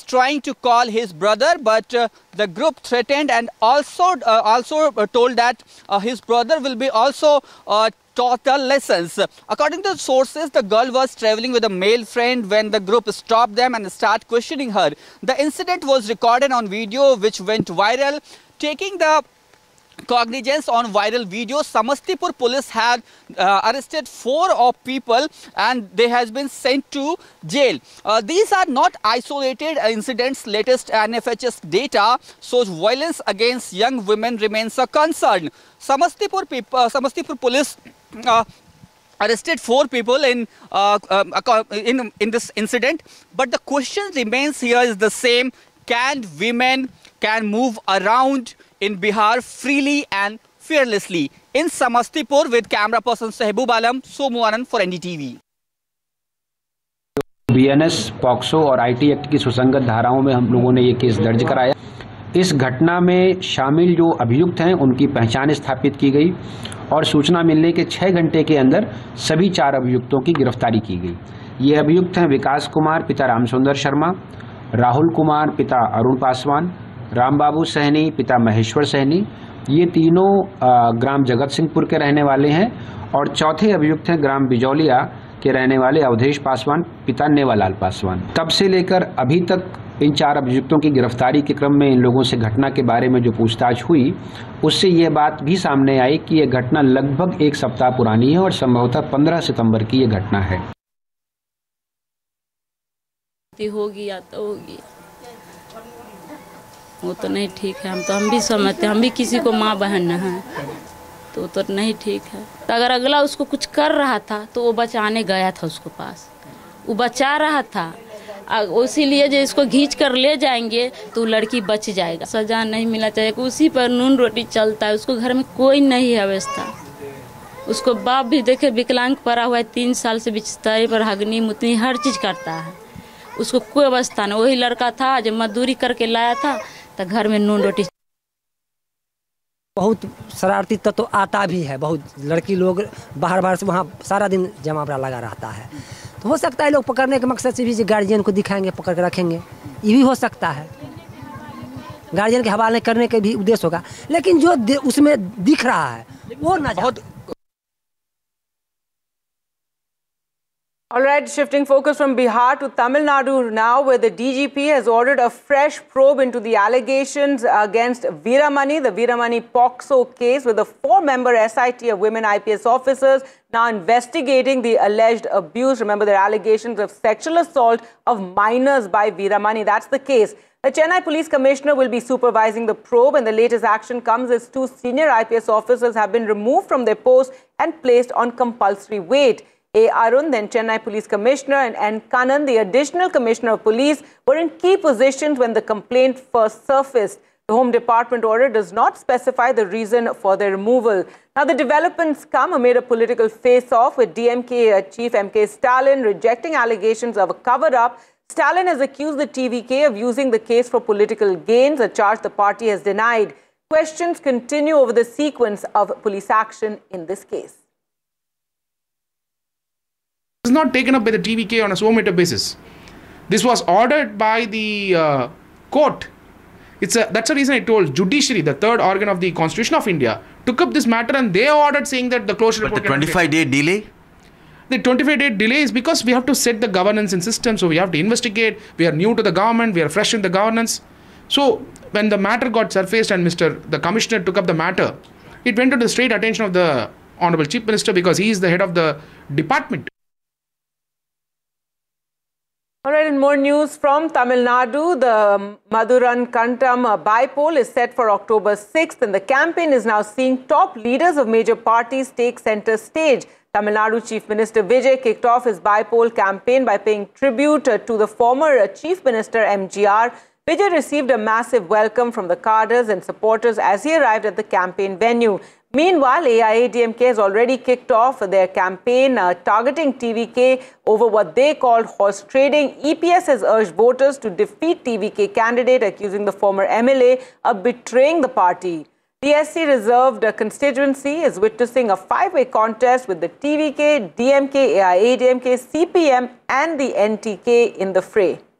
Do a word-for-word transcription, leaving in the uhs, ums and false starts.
trying to call his brother, but uh, the group threatened and also uh, also told that uh, his brother will be also uh, taught the lessons. According to the sources, the girl was traveling with a male friend when the group stopped them and started questioning her. The incident was recorded on video, which went viral. Taking the cognizance on viral video, Samastipur police had uh, arrested four of people and they has been sent to jail. Uh, these are not isolated incidents. Latest N F H S data shows violence against young women remains a concern. Samastipur people, uh, Samastipur police uh, arrested four people in, uh, um, in in this incident. But the question remains here is the same: can women can move around in Bihar freely and fearlessly? In Samastipur, with camera person Sahibub Alam, Somu Anand for N D T V. B N S, POCSO और I T act की सुसंगत धाराओं में हम लोगों ने ये case दर्ज कराया। इस घटना में शामिल जो अभियुक्त हैं उनकी पहचान स्थापित की गई और सूचना मिलने के छः घंटे के अंदर सभी चार अभियुक्तों की गिरफ्तारी की गई। ये अभियुक्त हैं विकास कुमार पिता रामसुंदर शर्मा, राहुल कुमार पिता अरुण पासवान, रामबाबू सहनी पिता महेश्वर सहनी। ये तीनों ग्राम जगत सिंहपुर के रहने वाले हैं और चौथे अभियुक्त हैं ग्राम बिजौलिया के रहने वाले अवधेश पासवान पिता नेवालाल पासवान। तब से लेकर अभी तक इन चार अभियुक्तों की गिरफ्तारी के क्रम में इन लोगों से घटना के बारे में जो पूछताछ हुई उससे ये बात भी सामने आई कि ये घटना लगभग एक सप्ताह पुरानी है और संभवतः पंद्रह सितंबर की ये घटना है। होगी या तो होगी, वो तो नहीं ठीक है। हम तो हम भी समझते, हम भी किसी को माँ बहन हैं, तो तो नहीं ठीक है। तो अगर अगला उसको कुछ कर रहा था तो वो बचाने गया था, उसको पास वो बचा रहा था, इसीलिए जो इसको घींच कर ले जाएंगे तो लड़की बच जाएगा। सजा नहीं मिला चाहिए, उसी पर नून रोटी चलता है। उसको घर में कोई नहीं है व्यवस्था। उसको बाप भी देखे विकलांग पड़ा हुआ है, तीन साल से बिस्तर पर हगनी मुतनी हर चीज़ करता है। उसको कोई अवस्था नहीं। वही लड़का था जो मजदूरी करके लाया था तो घर में नून रोटी। बहुत शरारती तत्व तो आता भी है, बहुत लड़की लोग बाहर बाहर से वहाँ सारा दिन जमावड़ा लगा रहता है। तो हो सकता है लोग पकड़ने के मकसद से भी गार्जियन को दिखाएंगे, पकड़ के रखेंगे, ये भी हो सकता है। गार्जियन के हवाले करने के भी उद्देश्य होगा, लेकिन जो उसमें दिख रहा है वो ना बहुत। All right, shifting focus from Bihar to Tamil Nadu now, where the D G P has ordered a fresh probe into the allegations against Veeramani, the Veeramani POCSO case, with a four-member S I T of women I P S officers now investigating the alleged abuse. Remember, there are allegations of sexual assault of minors by Veeramani. That's the case. The Chennai Police Commissioner will be supervising the probe, and the latest action comes as two senior I P S officers have been removed from their posts and placed on compulsory wait. A. Arun, then Chennai Police Commissioner, and N. Kannan, the Additional Commissioner of Police, were in key positions when the complaint first surfaced. The Home Department order does not specify the reason for their removal. Now, the developments come amid a political face-off, with D M K Chief M K Stalin rejecting allegations of a cover-up. Stalin has accused the T V K of using the case for political gains, a charge the party has denied. Questions continue over the sequence of police action in this case. Is not taken up by the T V K on a suo motu basis. This was ordered by the uh, court. It's a, that's the reason I told judiciary, the third organ of the Constitution of India, took up this matter and they ordered saying that the closure. But the twenty-five day delay? The twenty-five day delay is because we have to set the governance and system. So we have to investigate. We are new to the government. We are fresh in the governance. So when the matter got surfaced and Mister the Commissioner took up the matter, it went to the straight attention of the Honorable Chief Minister because he is the head of the department. All right, in more news from Tamil Nadu, the Maduran Kantam Bipole is set for October sixth, and the campaign is now seeing top leaders of major parties take center stage. Tamil Nadu Chief Minister Vijay kicked off his Bipole campaign by paying tribute to the former Chief Minister M G R. Vijay received a massive welcome from the cadres and supporters as he arrived at the campaign venue. Meanwhile, A I A D M K has already kicked off their campaign uh, targeting T V K over what they called horse trading. E P S has urged voters to defeat T V K candidate, accusing the former M L A of betraying the party. The S C reserved constituency is witnessing a five-way contest with the T V K, D M K, A I A D M K, C P M and the N T K in the fray.